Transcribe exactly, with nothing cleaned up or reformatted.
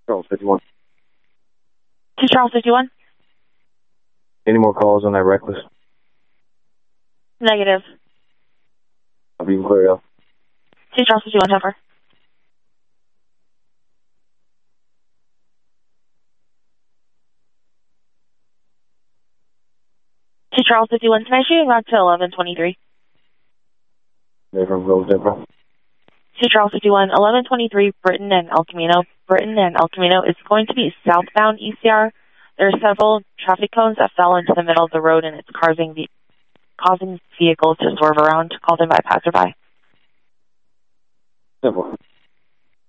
Charles fifty-one. To Charles fifty-one? Any more calls on that reckless? Negative. I'll be clear up. To Charles fifty-one, over. To Charles fifty-one, can I shoot you back to eleven twenty-three? Different, goes different. To Charles fifty-one, eleven twenty-three, Britain and El Camino. Britain and El Camino is going to be southbound E C R. There are several traffic cones that fell into the middle of the road, and it's causing the causing vehicles to swerve around, called in by passerby. Simple.